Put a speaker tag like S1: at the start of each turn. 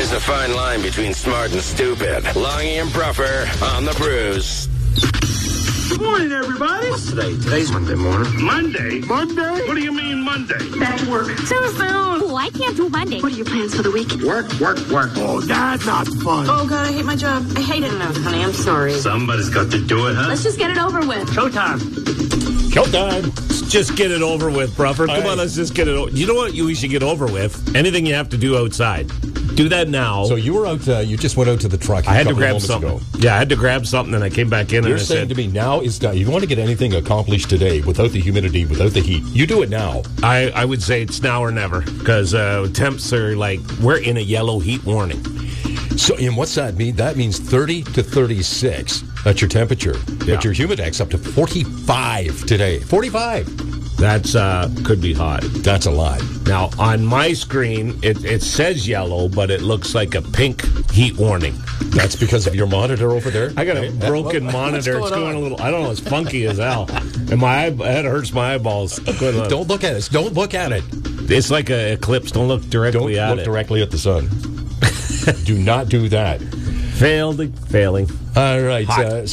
S1: There's a fine line between smart and stupid. Longy and Bruffer on the Brews.
S2: Good morning, everybody.
S3: What's today? Today's Monday morning.
S2: Monday? What do you mean Monday?
S4: Back to work.
S5: Too soon. Oh, I can't do Monday.
S4: What are your plans for the week?
S3: Work.
S2: Oh, that's not fun.
S4: Oh, God, I hate my job. I hate it enough, honey. I'm sorry.
S2: Somebody's got to do it, huh?
S4: Let's just get it over with.
S2: Showtime.
S6: Just get it over with, Bruffer. Come on, let's just get it over. You know what we should get over with? Anything you have to do outside. Do that now.
S7: So you were out, you just went out to the truck.
S6: I had to grab something. Yeah, I had to grab something, and I came back in
S7: You're
S6: and I
S7: saying
S6: said,
S7: to me, now is done. You want to get anything accomplished today without the humidity, without the heat. You do it now.
S6: I would say it's now or never, because temps are like, we're in a yellow heat warning.
S7: So, and what's that mean? That means 30 to 36. That's your temperature.
S6: Yeah.
S7: But your humidex up to 45 today. 45.
S6: That's could be hot.
S7: That's a lot.
S6: Now, on my screen, it says yellow, but it looks like a pink heat warning.
S7: That's because of your monitor over there?
S6: I got a broken monitor. It's going a little, I don't know, it's funky as hell. And my head hurts my eyeballs.
S7: Don't look at it. Don't look at it.
S6: It's like an eclipse. Don't look directly at it.
S7: Don't look directly at the sun. Do not do that.
S6: Failing.
S7: All right.